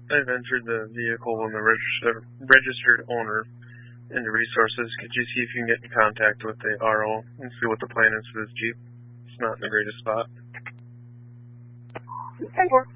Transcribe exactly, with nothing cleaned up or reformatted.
I've entered the vehicle and the registered registered owner into resources. Could you see if you can get in contact with the R O and see what the plan is for this Jeep? It's not in the greatest spot. ten four.